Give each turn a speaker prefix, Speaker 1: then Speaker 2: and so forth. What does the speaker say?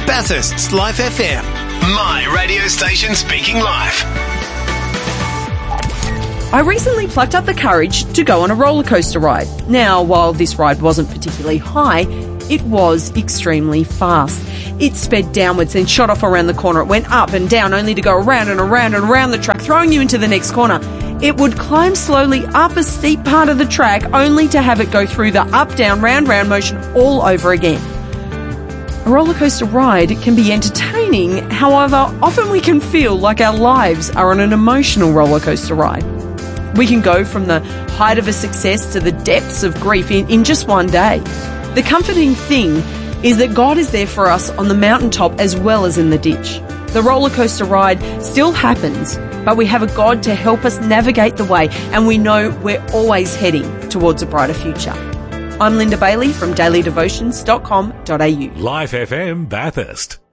Speaker 1: Bathurst's Life FM. My radio station speaking live.
Speaker 2: I recently plucked up the courage to go on a roller coaster ride. Now, while this ride wasn't particularly high, it was extremely fast. It sped downwards and shot off around the corner. It went up and down only to go around and around and around the track, throwing you into the next corner. It would climb slowly up a steep part of the track only to have it go through the up, down, round, round motion all over again. A roller coaster ride can be entertaining, however, often we can feel like our lives are on an emotional roller coaster ride. We can go from the height of a success to the depths of grief in just one day. The comforting thing is that God is there for us on the mountaintop as well as in the ditch. The roller coaster ride still happens, but we have a God to help us navigate the way, and we know we're always heading towards a brighter future. I'm Linda Bailey from dailydevotions.com.au.
Speaker 3: Life FM Bathurst.